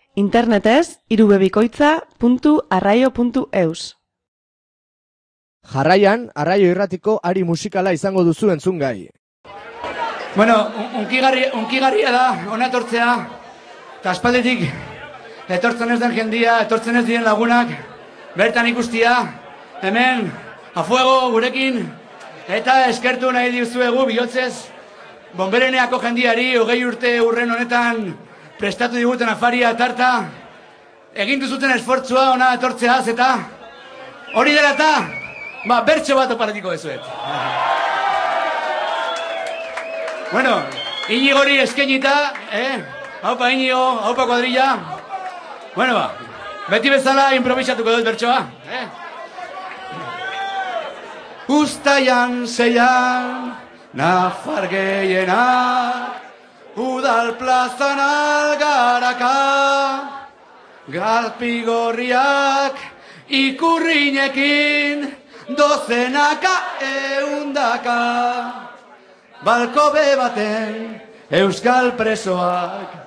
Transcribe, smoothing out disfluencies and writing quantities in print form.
Internetez irubebikoitza.arraio.eus. Jarraian, Arraio Irratiko ari musikala izango duzu entzungai. Bueno, unkigarria da, hona etortzea, eta aspalditik etortzen ez den jendia, etortzen ez diren lagunak, bertan ikustia, hemen, a fuego gurekin, eta eskertu nahi dizuegu bihotzez, bonbereneako jendiari, 20 urte urren honetan prestatu diguten afaria tarta, egin duzuten esfortzua hona etortzeaz, eta hori dela eta, bertso bat oparatiko dezuet. Bueno, Iñigori eskenita, haupa Iñigo, haupa kuadrilla. Bueno, beti bezala improvisatuko dut bertsoa. Uztaian zeian, nafar gehienak, udal plazan algaraka, galpigorriak ikurrinekin, dozenaka eundaka. Balkobe baten euskal presoak